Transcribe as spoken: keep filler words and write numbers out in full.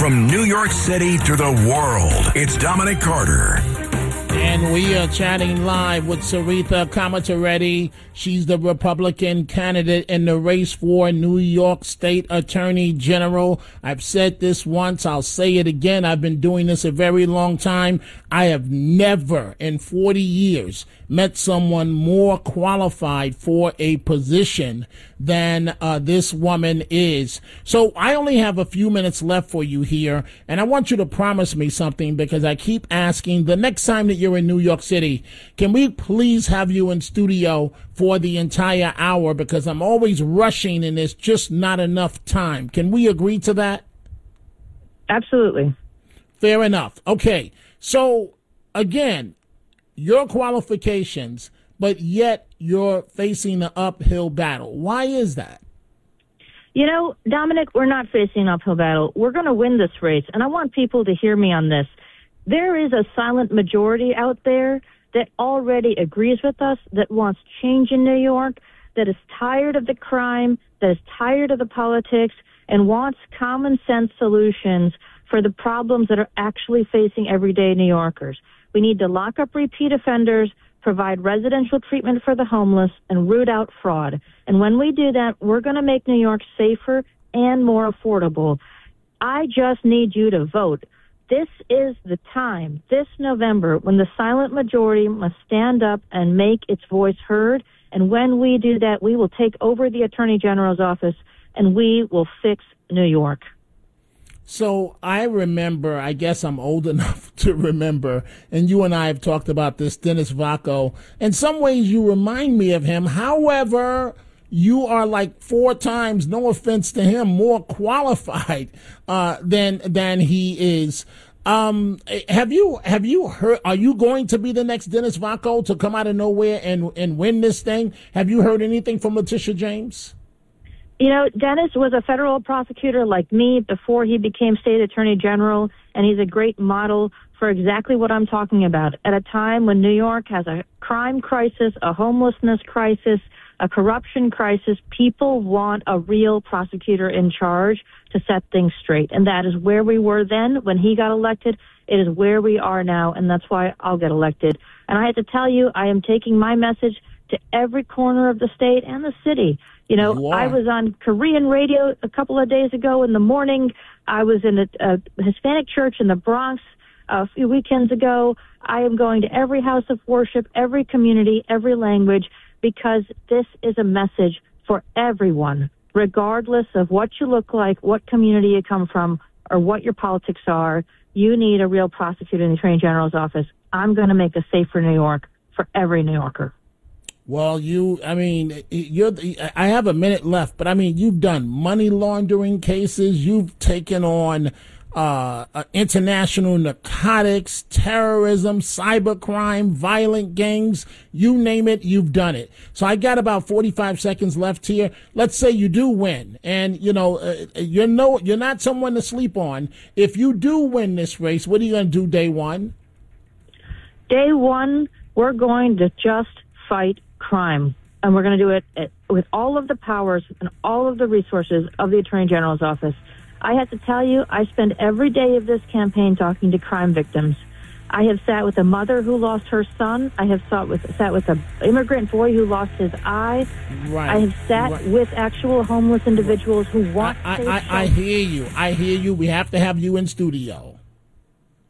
From New York City to the world, it's Dominic Carter. And we are chatting live with Sarita Kamatareddy. She's the Republican candidate in the race for New York State Attorney General. I've said this once. I'll say it again. I've been doing this a very long time. I have never in forty years met someone more qualified for a position than uh, this woman is. So I only have a few minutes left for you here, and I want you to promise me something, because I keep asking the next time that you're in New York City, can we please have you in studio for the entire hour, because I'm always rushing and there's just not enough time. Can we agree to that? Absolutely. Fair enough. Okay. So again, your qualifications, but yet you're facing an uphill battle. Why is that? You know, Dominic, we're not facing an uphill battle. We're going to win this race, and I want people to hear me on this. There is a silent majority out there that already agrees with us, that wants change in New York, that is tired of the crime, that is tired of the politics, and wants common sense solutions for the problems that are actually facing everyday New Yorkers. We need to lock up repeat offenders, provide residential treatment for the homeless, and root out fraud. And when we do that, we're going to make New York safer and more affordable. I just need you to vote. This is the time, this November, when the silent majority must stand up and make its voice heard. And when we do that, we will take over the Attorney General's office, and we will fix New York. So I remember, I guess I'm old enough to remember, and you and I have talked about this, Dennis Vacco. In some ways, you remind me of him. However, you are like four times, no offense to him, more qualified uh, than than he is. Um, have you have you heard? Are you going to be the next Dennis Vacco to come out of nowhere and and win this thing? Have you heard anything from Letitia James? You know, Dennis was a federal prosecutor like me before he became state attorney general, and he's a great model for exactly what I'm talking about. At a time when New York has a crime crisis, a homelessness crisis, a corruption crisis, people want a real prosecutor in charge to set things straight. And that is where we were then when he got elected. It is where we are now, and that's why I'll get elected. And I have to tell you, I am taking my message to every corner of the state and the city. You know, Wow. I was on Korean radio a couple of days ago in the morning. I was in a, a Hispanic church in the Bronx a few weekends ago. I am going to every house of worship, every community, every language, because this is a message for everyone, regardless of what you look like, what community you come from, or what your politics are. You need a real prosecutor in the Attorney General's office. I'm going to make a safer New York for every New Yorker. Well, you, I mean, you're, I have a minute left, but I mean, you've done money laundering cases. You've taken on uh, uh, international narcotics, terrorism, cybercrime, violent gangs, you name it, you've done it. So I got about forty-five seconds left here. Let's say you do win, and you know, uh, you're no, you're not someone to sleep on. If you do win this race, what are you going to do day one? Day one, we're going to just fight crime, and we're going to do it with all of the powers and all of the resources of the Attorney General's office. I have to tell you, I spend every day of this campaign talking to crime victims. I have sat with a mother who lost her son. I have sat with sat with an immigrant boy who lost his eye. Right. I have sat right. with actual homeless individuals who want I, safe I, I, I hear you. I hear you. We have to have you in studio.